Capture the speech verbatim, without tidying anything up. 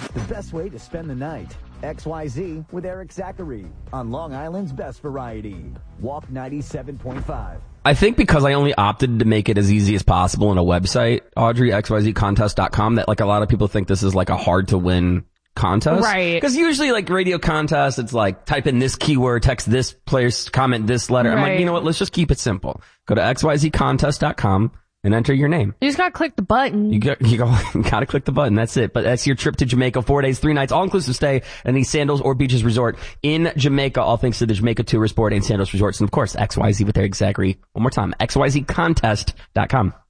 The best way to spend the night. X Y Z with Eric Zachary on Long Island's Best Variety. Walk ninety-seven point five. I think because I only opted to make it as easy as possible in a website, Audrey, X Y Z contest dot com, that like a lot of people think this is like a hard to win contest. Right. Because usually like radio contests, it's like type in this keyword, text this player's comment, this letter. I'm Right. like, you know what? Let's just keep it simple. Go to X Y Z contest dot com and enter your name. You just gotta click the button. You got, you, go, you gotta click the button. That's it. But that's your trip to Jamaica. Four days, three nights, all-inclusive stay in the Sandals or Beaches Resort in Jamaica. All thanks to the Jamaica Tourist Board and Sandals Resorts. And of course, X Y Z with Eric Zachary. One more time, X Y Z contest dot com.